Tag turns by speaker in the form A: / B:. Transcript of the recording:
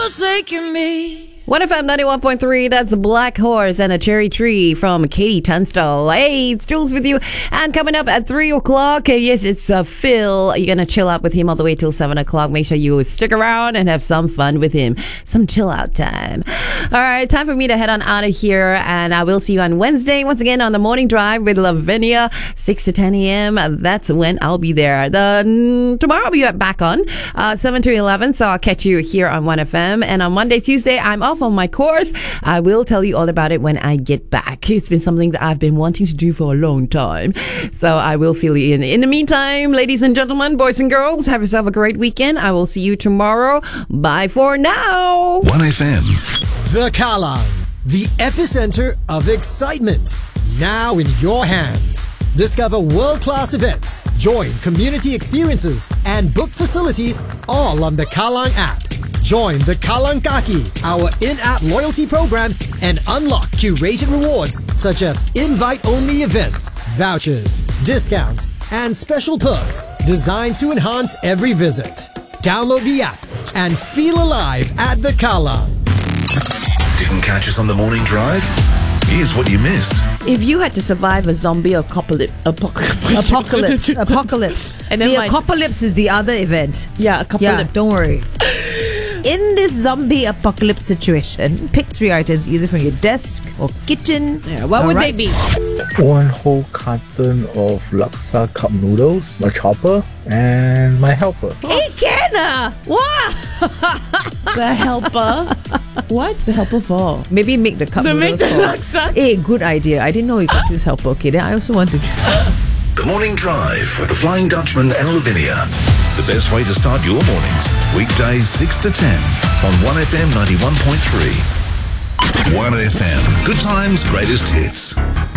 A: forsaken me.
B: 1FM 91.3, that's a Black Horse and a Cherry Tree from Katie Tunstall. Hey, it's Jules with you. And coming up at 3 o'clock, yes, it's Phil. You're going to chill out with him all the way till 7 o'clock. Make sure you stick around and have some fun with him. Some chill out time. All right, time for me to head on out of here. And I will see you on Wednesday, once again, on the morning drive with Lavinia, 6 to 10 a.m. That's when I'll be there. Tomorrow I'll be back on 7 to 11. So I'll catch you here on 1FM. And on Monday, Tuesday, I'm off on my course. I will tell you all about it when I get back. It's been something that I've been wanting to do for a long time. So I will fill you in. In the meantime, ladies and gentlemen, boys and girls, have yourself a great weekend. I will see you tomorrow. Bye for now.
C: 1FM. The Kallang, the epicenter of excitement. Now in your hands. Discover world-class events, join community experiences, and book facilities all on the Kallang app. Join the Kallang Kaki, our in-app loyalty program, and unlock curated rewards such as invite-only events, vouchers, discounts, and special perks designed to enhance every visit. Download the app and feel alive at the Kallang.
D: Didn't catch us on the morning drive? Here's what you missed.
B: If you had to survive a zombie apocalypse.
E: And then
A: The apocalypse is the other event.
B: Yeah,
A: Yeah, don't worry. In this zombie apocalypse situation, pick 3 items either from your desk or kitchen.
B: Yeah, what would they be?
F: One whole carton of laksa cup noodles, a chopper, and my helper.
A: Hey, Kenna! Wow!
E: The helper. What's the helper for?
A: Maybe make the cup
E: To make
A: noodles
E: the
A: for.
E: laksa?
A: Hey, good idea. I didn't know you could choose helper. Okay, then I also want to choose.
D: The Morning Drive with the Flying Dutchman and Lavinia. The best way to start your mornings. Weekdays 6 to 10 on 1FM 91.3. 1FM. Good times, greatest hits.